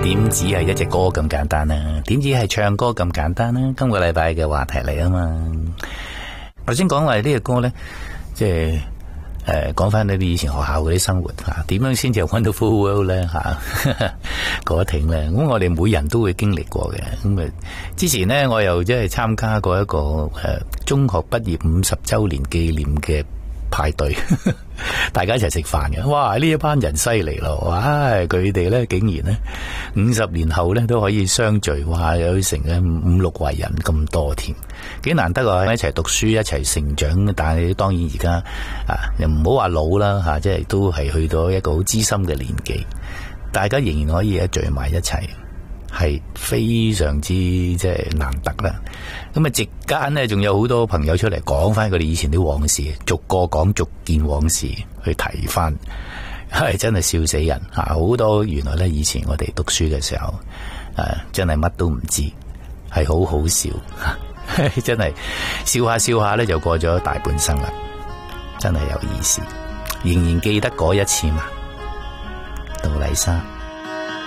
點止係一隻歌咁簡單啦？點止係唱歌咁簡單啦？今個禮拜嘅話題嚟啊嘛。頭先講話呢個歌咧，即係講翻你哋以前學校嗰啲生活吓，點樣先至係 Wonderful World 咧吓？嗰停咧，咁我哋每人都會經歷過嘅。咁啊，之前咧我又即係參加過一個中學畢業50周年紀念嘅派對，大家一齊食飯嘅。哇！呢一班人犀利咯，哇！佢哋咧竟然咧50年後咧都可以相聚，哇！有成5-6圍人咁多添，幾難得啊！一齊讀書，一齊成長。但係當然而家又唔好話老啦吓，即係都係去到一個好資深嘅年紀，大家仍然可以聚埋一齊，係非常之即係難得啦。咁啊，席間呢仲有好多朋友出嚟講翻佢哋以前啲往事，逐個講，逐件往事去提翻，係真係笑死人吓！好多原來呢以前我哋讀書嘅時候，真係乜都唔知，係好好笑，真係笑下笑下呢就過咗大半生啦，真係有意思。仍然記得嗰一次嘛，杜麗莎。